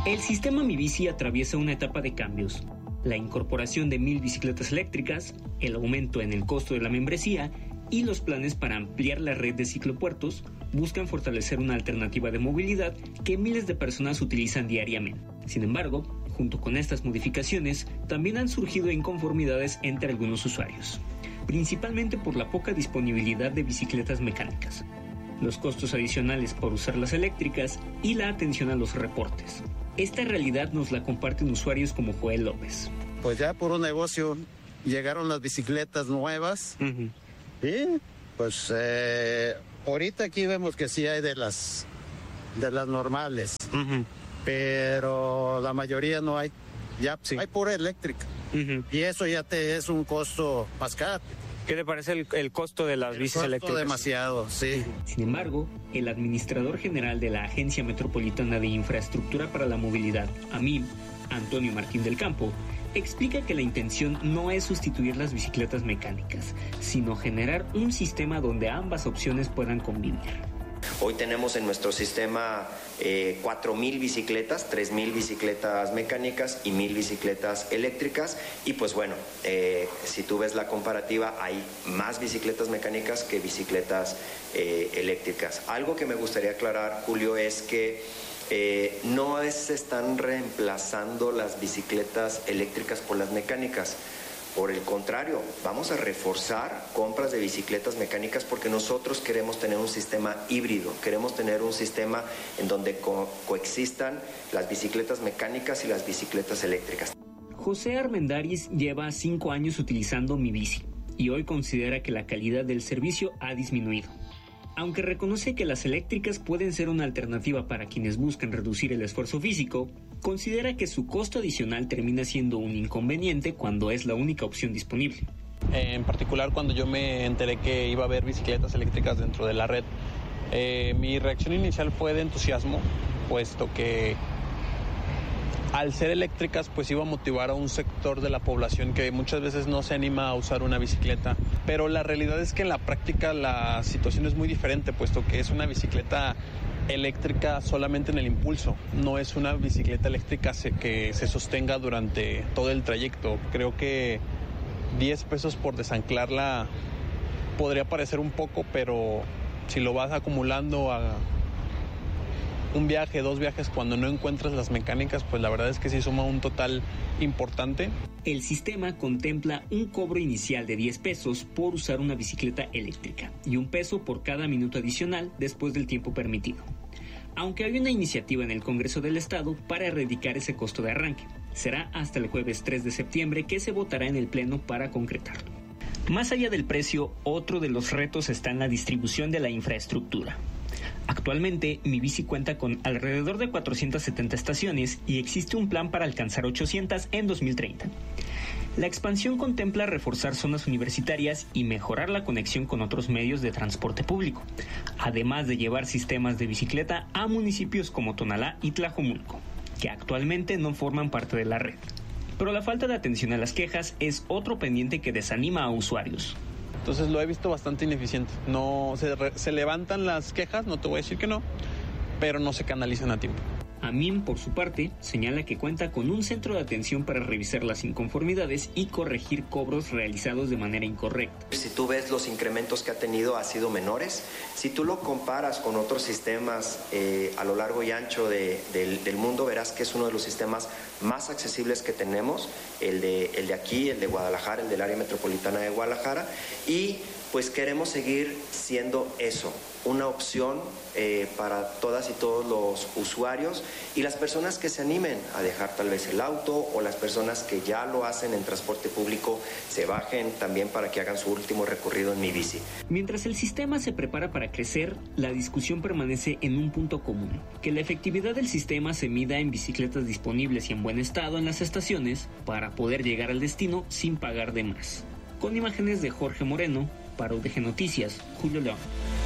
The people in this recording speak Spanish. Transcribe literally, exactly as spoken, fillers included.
El sistema Mi Bici atraviesa una etapa de cambios. La incorporación de mil bicicletas eléctricas, el aumento en el costo de la membresía y los planes para ampliar la red de ciclopuertos buscan fortalecer una alternativa de movilidad que miles de personas utilizan diariamente. Sin embargo, junto con estas modificaciones, también han surgido inconformidades entre algunos usuarios, principalmente por la poca disponibilidad de bicicletas mecánicas, los costos adicionales por usar las eléctricas y la atención a los reportes. Esta realidad nos la comparten usuarios como Joel López. Pues ya por un negocio llegaron las bicicletas nuevas. Uh-huh. Y pues eh, ahorita aquí vemos que sí hay de las, de las normales. Uh-huh. Pero la mayoría no hay. Ya sí. Hay pura eléctrica. Uh-huh. Y eso ya te es un costo más caro. ¿Qué te parece el, el costo de las el bicis costo eléctricas? Demasiado, sí. Sin embargo, el administrador general de la Agencia Metropolitana de Infraestructura para la Movilidad, A M I M, Antonio Martín del Campo, explica que la intención no es sustituir las bicicletas mecánicas, sino generar un sistema donde ambas opciones puedan convivir. Hoy tenemos en nuestro sistema eh, cuatro mil bicicletas, tres mil bicicletas mecánicas y mil bicicletas eléctricas. Y pues bueno, eh, si tú ves la comparativa, hay más bicicletas mecánicas que bicicletas eh, eléctricas. Algo que me gustaría aclarar, Julio, es que eh, no es, se están reemplazando las bicicletas eléctricas por las mecánicas. Por el contrario, vamos a reforzar compras de bicicletas mecánicas porque nosotros queremos tener un sistema híbrido, queremos tener un sistema en donde co- coexistan las bicicletas mecánicas y las bicicletas eléctricas. José Armendáriz lleva cinco años utilizando Mi Bici y hoy considera que la calidad del servicio ha disminuido. Aunque reconoce que las eléctricas pueden ser una alternativa para quienes buscan reducir el esfuerzo físico, considera que su costo adicional termina siendo un inconveniente cuando es la única opción disponible. En particular, cuando yo me enteré que iba a haber bicicletas eléctricas dentro de la red, eh, mi reacción inicial fue de entusiasmo, puesto que al ser eléctricas pues iba a motivar a un sector de la población que muchas veces no se anima a usar una bicicleta, pero la realidad es que en la práctica la situación es muy diferente, puesto que es una bicicleta eléctrica solamente en el impulso, no es una bicicleta eléctrica que se sostenga durante todo el trayecto. Creo que diez pesos por desanclarla podría parecer un poco, pero si lo vas acumulando a un viaje, dos viajes, cuando no encuentras las mecánicas, pues la verdad es que sí suma un total importante. El sistema contempla un cobro inicial de diez pesos por usar una bicicleta eléctrica y un peso por cada minuto adicional después del tiempo permitido. Aunque hay una iniciativa en el Congreso del Estado para erradicar ese costo de arranque, será hasta el jueves tres de septiembre que se votará en el Pleno para concretarlo. Más allá del precio, otro de los retos está en la distribución de la infraestructura. Actualmente, Mi Bici cuenta con alrededor de cuatrocientas setenta estaciones y existe un plan para alcanzar ochocientas en dos mil treinta. La expansión contempla reforzar zonas universitarias y mejorar la conexión con otros medios de transporte público, además de llevar sistemas de bicicleta a municipios como Tonalá y Tlajomulco, que actualmente no forman parte de la red. Pero la falta de atención a las quejas es otro pendiente que desanima a usuarios. Entonces lo he visto bastante ineficiente. No se, re, se levantan las quejas, no te voy a decir que no, pero no se canalizan a tiempo. A M I M, por su parte, señala que cuenta con un centro de atención para revisar las inconformidades y corregir cobros realizados de manera incorrecta. Si tú ves los incrementos que ha tenido, ha sido menores. Si tú lo comparas con otros sistemas eh, a lo largo y ancho de, del, del mundo, verás que es uno de los sistemas más accesibles que tenemos, el de, el de aquí, el de Guadalajara, el del área metropolitana de Guadalajara, y pues queremos seguir siendo eso, una opción eh, para todas y todos los usuarios y las personas que se animen a dejar tal vez el auto, o las personas que ya lo hacen en transporte público se bajen también para que hagan su último recorrido en Mi Bici. Mientras el sistema se prepara para crecer, la discusión permanece en un punto común: que la efectividad del sistema se mida en bicicletas disponibles y en buen estado en las estaciones para poder llegar al destino sin pagar de más. Con imágenes de Jorge Moreno, para U D G Noticias, Julio León.